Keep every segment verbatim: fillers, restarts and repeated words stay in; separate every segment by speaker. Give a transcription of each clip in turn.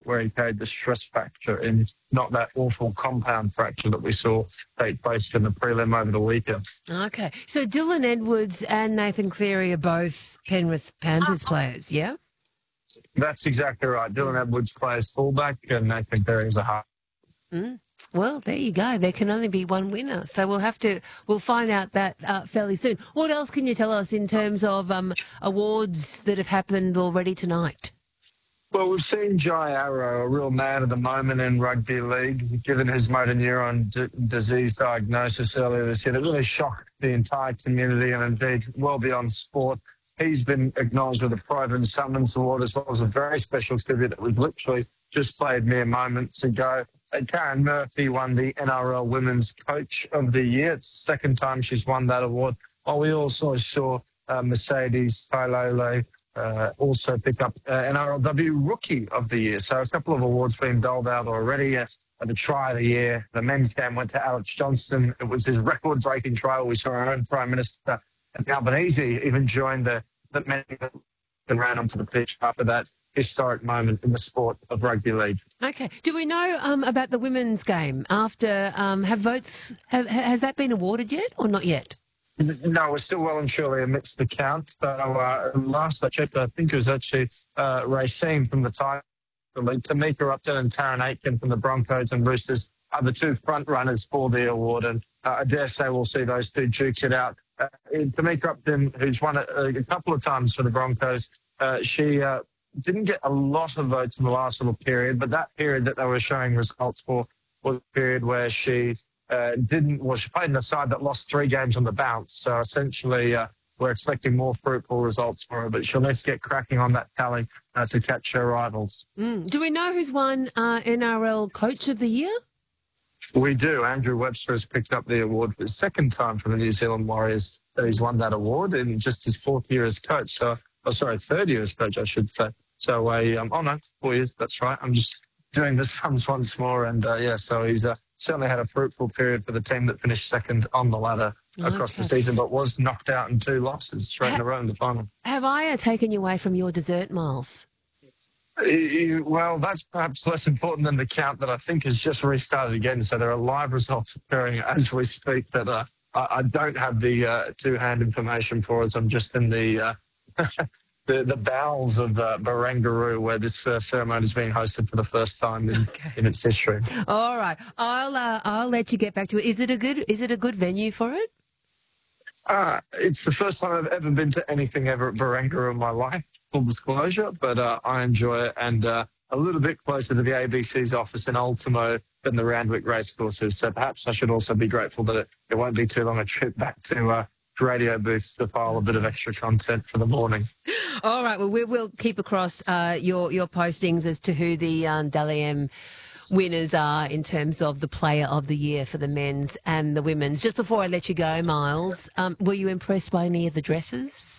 Speaker 1: where he carried the stress fracture and not that awful compound fracture that we saw take place in the prelim over the weekend.
Speaker 2: Okay. So Dylan Edwards and Nathan Cleary are both Penrith Panthers players, yeah?
Speaker 1: That's exactly right. Dylan Edwards plays fullback and Nathan Cleary is a half.
Speaker 2: Mm. Well, there you go. There can only be one winner. So we'll have to, we'll find out that uh, fairly soon. What else can you tell us in terms of um, awards that have happened already tonight?
Speaker 1: Well, we've seen Jai Arrow, a real man of the moment in rugby league, given his motor neuron d- disease diagnosis earlier this year. It really shocked the entire community and indeed well beyond sport. He's been acknowledged with the Proven Summons Award as well as a very special tribute that was literally just played mere moments ago. And Karen Murphy won the N R L Women's Coach of the Year. It's the second time she's won that award. Well, we also saw uh, Mercedes Tailole uh, also pick up uh, N R L W Rookie of the Year. So a couple of awards being doled out already. At the try of the year, the men's game went to Alex Johnston. It was his record-breaking trial. We saw our own Prime Minister Albanese even joined the, the men and ran onto the pitch after that historic moment in the sport of rugby league.
Speaker 2: Okay. Do we know um, about the women's game? After um, have votes have, has that been awarded yet or not yet?
Speaker 1: No, we're still well and truly amidst the count. So uh, last I checked, I think it was actually uh, Racine from the Tigers League, Tamika Upton and Taryn Aitken from the Broncos and Roosters are the two front runners for the award, and uh, I dare say we'll see those two duke it out. Uh, Tamika Upton, who's won it a, a couple of times for the Broncos, uh, she uh, didn't get a lot of votes in the last little period, but that period that they were showing results for was a period where she uh, didn't, well, she played in a side that lost three games on the bounce. So essentially, uh, we're expecting more fruitful results for her, but she'll need to get cracking on that tally uh, to catch her rivals.
Speaker 2: Mm. Do we know who's won uh, N R L Coach of the Year?
Speaker 1: We do. Andrew Webster has picked up the award for the second time for the New Zealand Warriors that he's won that award in just his fourth year as coach. So, oh, sorry, third year as coach, I should say. So, uh, um, oh, no, four years, that's right. I'm just doing the sums once more. And, uh, yeah, so he's uh, certainly had a fruitful period for the team that finished second on the ladder across okay. the season, but was knocked out in two losses straight ha- in a row in the final.
Speaker 2: Have I uh, taken you away from your dessert, Miles?
Speaker 1: Well, that's perhaps less important than the count that I think has just restarted again. So there are live results occurring as we speak that uh, I, I don't have the uh, two-hand information for us. I'm just in the uh, the, the bowels of uh, Barangaroo, where this uh, ceremony is being hosted for the first time in, okay. in its history.
Speaker 2: All right, I'll uh, I'll let you get back to it. Is it a good Is it a good venue for it?
Speaker 1: Uh, it's the first time I've ever been to anything ever at Barangaroo in my life. Full disclosure, but uh, I enjoy it, and uh, a little bit closer to the A B C's office in Ultimo than the Randwick racecourses. So perhaps I should also be grateful that it, it won't be too long a trip back to uh, radio booths to file a bit of extra content for the morning.
Speaker 2: All right, well, we will keep across uh, your, your postings as to who the um, Dally M winners are in terms of the player of the year for the men's and the women's. Just before I let you go, Miles, um, were you impressed by any of the dresses?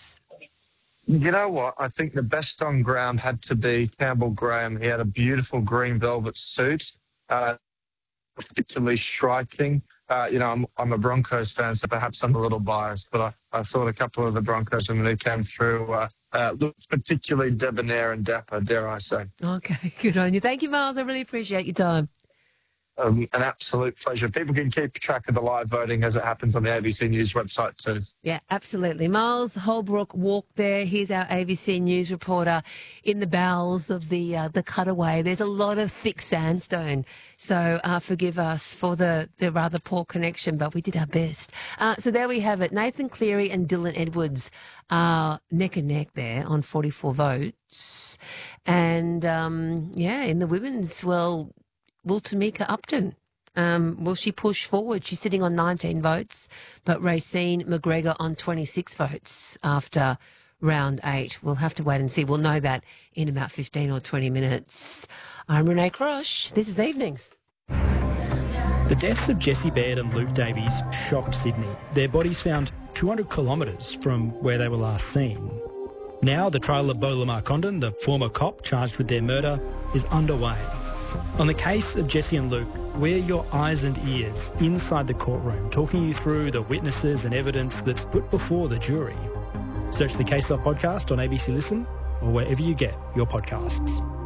Speaker 1: You know what? I think the best on ground had to be Campbell Graham. He had a beautiful green velvet suit, uh, particularly striking. Uh, you know, I'm, I'm a Broncos fan, so perhaps I'm a little biased, but I, I thought a couple of the Broncos women who came through uh, uh, looked particularly debonair and dapper, dare I say.
Speaker 2: Okay, good on you. Thank you, Miles. I really appreciate your time.
Speaker 1: Um, an absolute pleasure. People can keep track of the live voting as it happens on the A B C News website too.
Speaker 2: Yeah, absolutely. Miles Holbrook walked there. He's our A B C News reporter in the bowels of the uh, the cutaway. There's a lot of thick sandstone, so uh, forgive us for the, the rather poor connection, but we did our best. Uh, so there we have it. Nathan Cleary and Dylan Edwards are neck and neck there on forty-four votes. And, um, yeah, in the women's, well... Will Tamika Upton, um, will she push forward? She's sitting on nineteen votes, but Racine McGregor on twenty-six votes after round eight. We'll have to wait and see. We'll know that in about fifteen or twenty minutes. I'm Renee Crush. This is Evenings.
Speaker 3: The deaths of Jessie Baird and Luke Davies shocked Sydney. Their bodies found two hundred kilometres from where they were last seen. Now the trial of Beau Lamar Condon, the former cop charged with their murder, is underway. On the case of Jessie and Luke, we're your eyes and ears inside the courtroom, talking you through the witnesses and evidence that's put before the jury. Search the Case Off podcast on A B C Listen or wherever you get your podcasts.